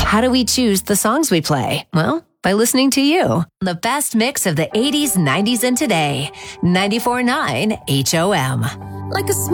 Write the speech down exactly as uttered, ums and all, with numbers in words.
How do we choose the songs we play? Well, by listening to you. The best mix of the eighties, nineties, and today. ninety-four point nine H O M. Like a small